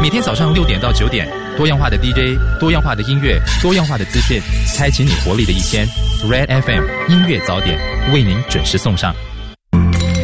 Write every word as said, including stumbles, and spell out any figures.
每天早上六点到九点，多样化的 D J， 多样化的音乐，多样化的资讯，开启你活力的一天。Red F M 音乐早点为您准时送上。